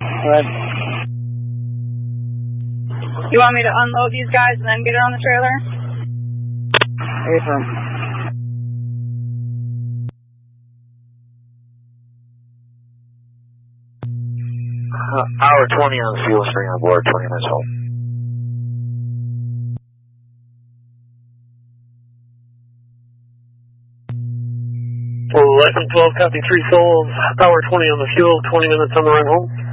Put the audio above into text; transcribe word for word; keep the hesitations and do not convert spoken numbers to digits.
Good. You want me to unload these guys and then get it on the trailer? Affirm. Uh, hour twenty on the fuel string on board, twenty minutes home. Well, License twelve, copy three souls, hour twenty on the fuel, twenty minutes on the run home.